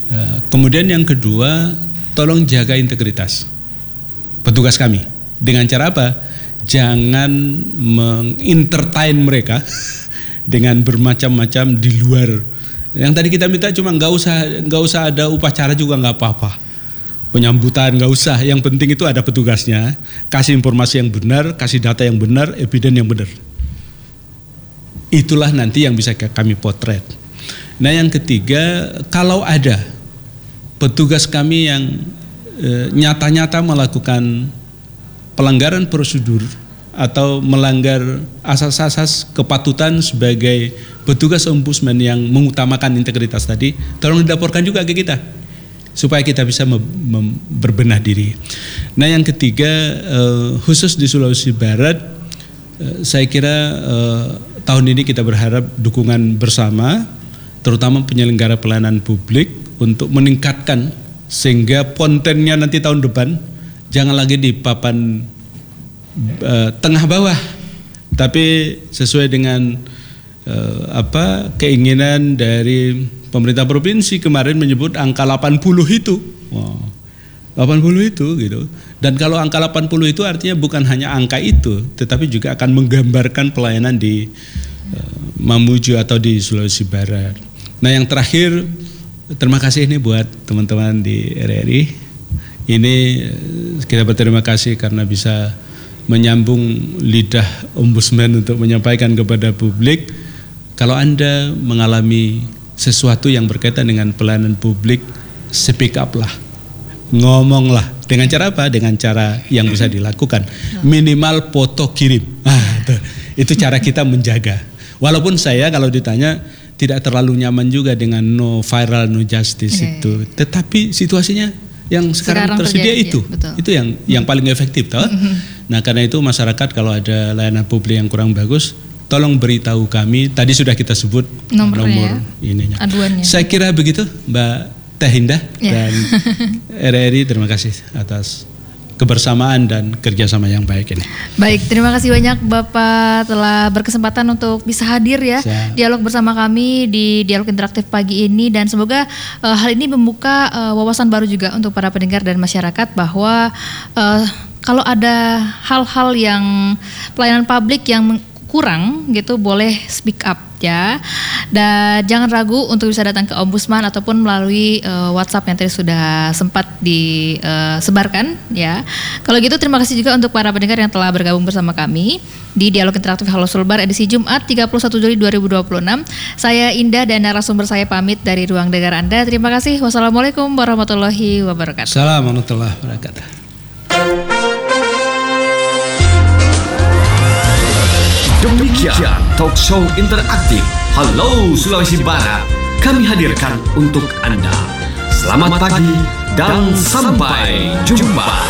Kemudian yang kedua, tolong jaga integritas petugas kami. Dengan cara apa? Jangan mengentertain mereka dengan bermacam-macam di luar. Yang tadi kita minta cuma nggak usah ada upacara juga nggak apa-apa. Penyambutan nggak usah. Yang penting itu ada petugasnya, kasih informasi yang benar, kasih data yang benar, evidence yang benar. Itulah nanti yang bisa kami potret. Nah yang ketiga, kalau ada petugas kami yang nyata-nyata melakukan pelanggaran prosedur atau melanggar asas-asas kepatutan sebagai petugas ombudsman yang mengutamakan integritas tadi, tolong dilaporkan juga ke kita supaya kita bisa berbenah diri. Nah yang ketiga, khusus di Sulawesi Barat, saya kira tahun ini kita berharap dukungan bersama, terutama penyelenggara pelayanan publik untuk meningkatkan sehingga kontennya nanti tahun depan jangan lagi di papan tengah bawah, tapi sesuai dengan keinginan dari pemerintah provinsi kemarin menyebut angka 80 itu. Wow. 80 itu gitu. Dan kalau angka 80 itu artinya bukan hanya angka itu, tetapi juga akan menggambarkan pelayanan di Mamuju atau di Sulawesi Barat. Nah, yang terakhir, terima kasih ini buat teman-teman di RRI. Ini kita berterima kasih karena bisa menyambung lidah ombudsman untuk menyampaikan kepada publik. Kalau Anda mengalami sesuatu yang berkaitan dengan pelayanan publik, speak up lah, ngomonglah. Dengan cara apa? Dengan cara yang bisa dilakukan. Minimal foto kirim. Itu cara kita menjaga. Walaupun saya kalau ditanya tidak terlalu nyaman juga dengan no viral no justice itu, tetapi situasinya yang sekarang tersedia terjadi, itu yang paling efektif, toh. Nah karena itu masyarakat kalau ada layanan publik yang kurang bagus, tolong beritahu kami. Tadi sudah kita sebut nomor ininya. Aduannya. Saya kira begitu, Mbak Teh Indah dan RRI. Terima kasih atas kebersamaan dan kerjasama yang baik ini. Baik, terima kasih banyak Bapak telah berkesempatan untuk bisa hadir ya dialog bersama kami di dialog interaktif pagi ini, dan semoga hal ini membuka wawasan baru juga untuk para pendengar dan masyarakat bahwa kalau ada hal-hal yang pelayanan publik yang kurang gitu, boleh speak up ya, dan jangan ragu untuk bisa datang ke Ombudsman ataupun melalui WhatsApp yang tadi sudah sempat disebarkan ya. Kalau gitu terima kasih juga untuk para pendengar yang telah bergabung bersama kami di Dialog Interaktif Halo Sulbar edisi Jumat 31 Juli 2026. Saya Indah dan narasumber saya pamit dari ruang dengar Anda. Terima kasih. Wassalamualaikum warahmatullahi wabarakatuh. Assalamualaikum warahmatullahi wabarakatuh. Demikian talk show interaktif Halo Sulawesi Barat kami hadirkan untuk Anda. Selamat pagi dan sampai jumpa.